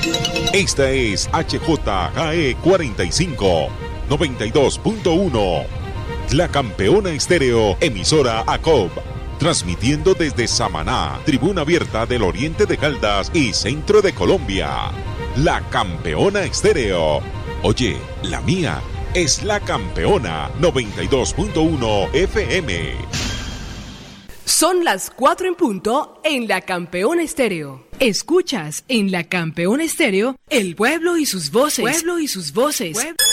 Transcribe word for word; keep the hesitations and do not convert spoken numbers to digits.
Esta es H J K E cuarenta y cinco, noventa y dos punto uno. La Campeona Estéreo, emisora A C O B. Transmitiendo desde Samaná, Tribuna Abierta del Oriente de Caldas y Centro de Colombia. La Campeona Estéreo. Oye, la mía es La Campeona noventa y dos punto uno F M. Son las cuatro en punto en La Campeona Estéreo. Escuchas en La Campeona Estéreo, El Pueblo y sus voces. Pueblo y sus voces. Pueblo.